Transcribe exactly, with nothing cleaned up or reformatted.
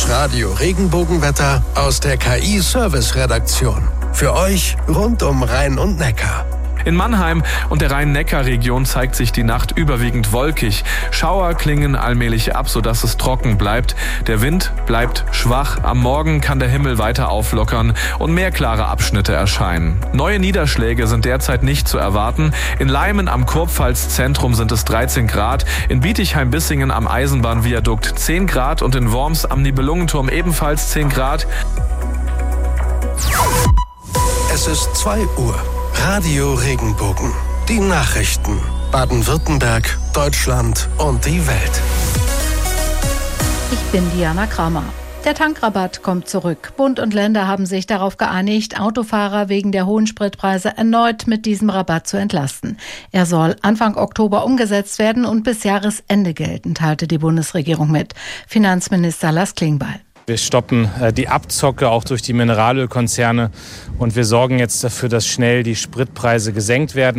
Das Radio Regenbogenwetter aus der K I-Service-Redaktion. Für euch rund um Rhein und Neckar. In Mannheim und der Rhein-Neckar-Region zeigt sich die Nacht überwiegend wolkig. Schauer klingen allmählich ab, sodass es trocken bleibt. Der Wind bleibt schwach. Am Morgen kann der Himmel weiter auflockern und mehr klare Abschnitte erscheinen. Neue Niederschläge sind derzeit nicht zu erwarten. In Leimen am Kurpfalz-Zentrum sind es dreizehn Grad, in Bietigheim-Bissingen am Eisenbahnviadukt zehn Grad und in Worms am Nibelungenturm ebenfalls zehn Grad. Es ist zwei Uhr. Radio Regenbogen. Die Nachrichten. Baden-Württemberg, Deutschland und die Welt. Ich bin Diana Kramer. Der Tankrabatt kommt zurück. Bund und Länder haben sich darauf geeinigt, Autofahrer wegen der hohen Spritpreise erneut mit diesem Rabatt zu entlasten. Er soll Anfang Oktober umgesetzt werden und bis Jahresende gelten, teilte die Bundesregierung mit. Finanzminister Lars Klingbeil. Wir stoppen die Abzocke auch durch die Mineralölkonzerne und wir sorgen jetzt dafür, dass schnell die Spritpreise gesenkt werden.